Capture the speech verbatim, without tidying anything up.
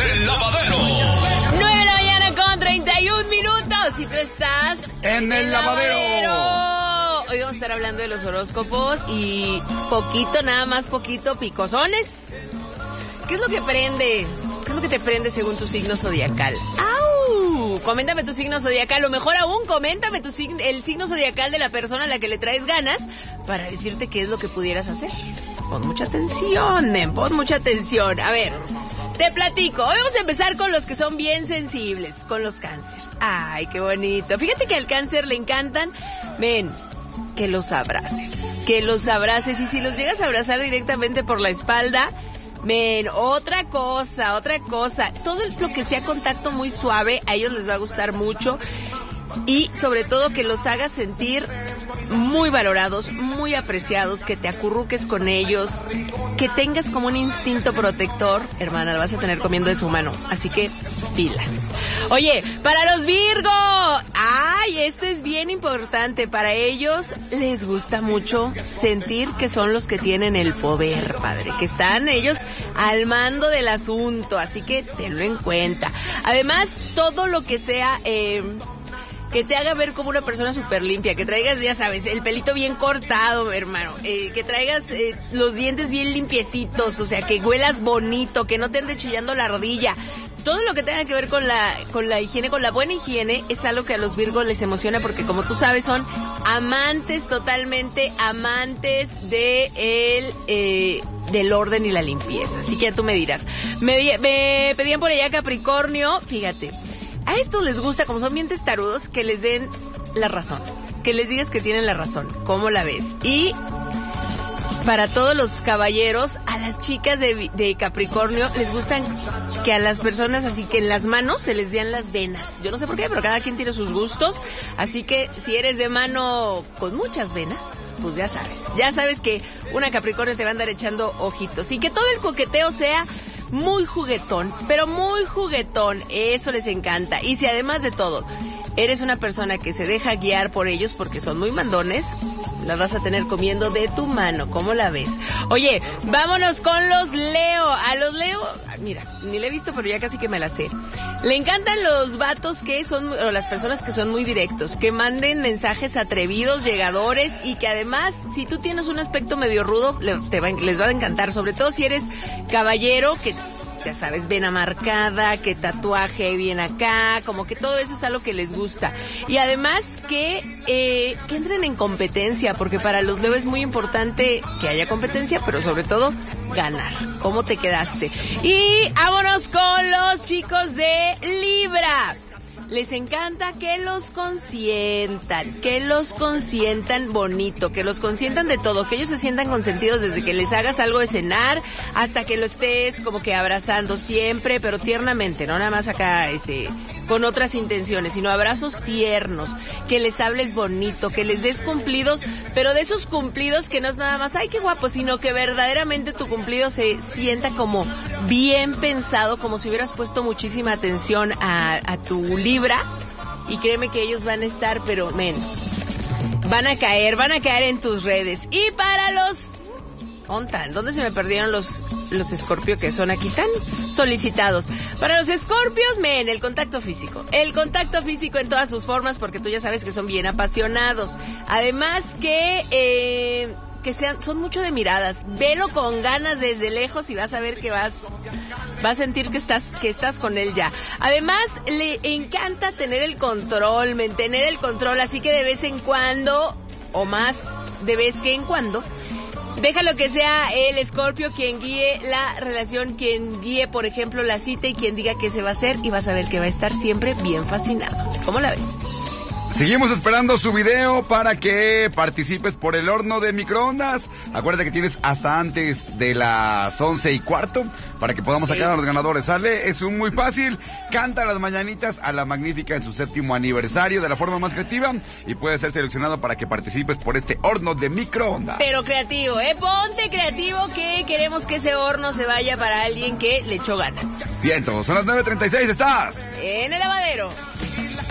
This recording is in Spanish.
El Lavadero. nueve de la mañana con treinta y un minutos. Y tú estás en, en el, el lavadero. lavadero. Hoy vamos a estar hablando de los horóscopos y poquito, nada más poquito, picosones. ¿Qué es lo que prende? ¿Qué es lo que te prende según tu signo zodiacal? ¡Au! Coméntame tu signo zodiacal, o mejor aún, coméntame tu signo, el signo zodiacal de la persona a la que le traes ganas para decirte qué es lo que pudieras hacer. Pon mucha atención, men, pon mucha atención. A ver, te platico. Hoy vamos a empezar con los que son bien sensibles, con los cáncer. Ay, qué bonito. Fíjate que al cáncer le encantan, men, que los abraces, que los abraces. Y si los llegas a abrazar directamente por la espalda, men, otra cosa, otra cosa. Todo lo que sea contacto muy suave, a ellos les va a gustar mucho. Y sobre todo que los hagas sentir muy valorados, muy apreciados, que te acurruques con ellos, que tengas como un instinto protector. Hermana, lo vas a tener comiendo de su mano, así que pilas. Oye, para los Virgo, ay, esto es bien importante. Para ellos les gusta mucho sentir que son los que tienen el poder, padre, que están ellos al mando del asunto, así que tenlo en cuenta. Además, todo lo que sea... Eh, que te haga ver como una persona súper limpia, que traigas, ya sabes, el pelito bien cortado, hermano, eh, que traigas eh, los dientes bien limpiecitos, o sea, que huelas bonito, que no te ande chillando la ardilla. Todo lo que tenga que ver con la con la higiene, con la buena higiene, es algo que a los Virgos les emociona porque, como tú sabes, son amantes, totalmente amantes de el, eh, del orden y la limpieza. Así que ya tú me dirás. Me, me pedían por allá Capricornio, fíjate. A estos les gusta, como son bien testarudos, que les den la razón. Que les digas que tienen la razón. ¿Cómo la ves? Y para todos los caballeros, a las chicas de, de Capricornio les gustan que a las personas, así que en las manos se les vean las venas. Yo no sé por qué, pero cada quien tiene sus gustos. Así que si eres de mano con muchas venas, pues ya sabes. Ya sabes que una Capricornio te va a andar echando ojitos. Y que todo el coqueteo sea... muy juguetón, pero muy juguetón, eso les encanta. Y si además de todo, eres una persona que se deja guiar por ellos porque son muy mandones, las vas a tener comiendo de tu mano, ¿cómo la ves? Oye, vámonos con los Leo. A los Leo, mira, ni le he visto, pero ya casi que me la sé. Le encantan los vatos que son, o las personas que son muy directos, que manden mensajes atrevidos, llegadores, y que además, si tú tienes un aspecto medio rudo, te va, les va a encantar, sobre todo si eres caballero, que ya sabes, vena marcada, que tatuaje bien acá, como que todo eso es algo que les gusta. Y además que, eh, que entren en competencia, porque para los Leo es muy importante que haya competencia, pero sobre todo ganar. ¿Cómo te quedaste? Y vámonos con los chicos de Libra. Les encanta que los consientan, que los consientan bonito, que los consientan de todo, que ellos se sientan consentidos desde que les hagas algo de cenar hasta que lo estés como que abrazando siempre, pero tiernamente, no nada más acá este con otras intenciones, sino abrazos tiernos, que les hables bonito, que les des cumplidos, pero de esos cumplidos que no es nada más, ay, qué guapo, sino que verdaderamente tu cumplido se sienta como bien pensado, como si hubieras puesto muchísima atención a, a tu Libra, y créeme que ellos van a estar, pero men, van a caer, van a caer en tus redes. Y para los... ¿Ontan? ¿Dónde se me perdieron los los Escorpio que son aquí tan solicitados? Para los Escorpios, men, el contacto físico. El contacto físico en todas sus formas, porque tú ya sabes que son bien apasionados. Además que... Eh, que sean, son mucho de miradas. Velo con ganas desde lejos y vas a ver que vas, vas a sentir que estás, que estás con él ya. Además, le encanta tener el control, mantener el control, así que de vez en cuando, o más de vez que en cuando, déjalo que sea el Escorpio quien guíe la relación, quien guíe, por ejemplo, la cita y quien diga qué se va a hacer, y vas a ver que va a estar siempre bien fascinado. ¿Cómo la ves? Seguimos esperando su video para que participes por el horno de microondas. Acuérdate que tienes hasta antes de las once y cuarto para que podamos sacar a los ganadores. ¿Sale? Es un muy fácil. Canta las mañanitas a la Magnífica en su séptimo aniversario de la forma más creativa y puedes ser seleccionado para que participes por este horno de microondas. Pero creativo, ¿eh? Ponte creativo, que queremos que ese horno se vaya para alguien que le echó ganas. Ciento, son las nueve treinta y seis, estás en el lavadero.